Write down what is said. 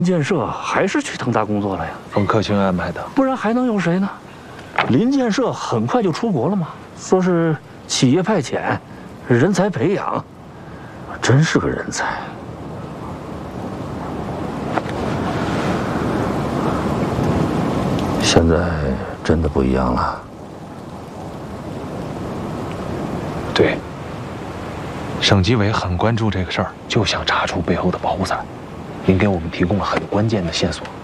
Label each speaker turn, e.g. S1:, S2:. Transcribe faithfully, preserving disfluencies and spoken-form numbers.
S1: 建设还是去腾达工作了呀？
S2: 冯克卿安排的，
S1: 不然还能有谁呢？林建设很快就出国了嘛，说是企业派遣，人才培养，真是个人才。现在真的不一样了。
S2: 对，省纪委很关注这个事儿，就想查出背后的保护伞。您给我们提供了很关键的线索。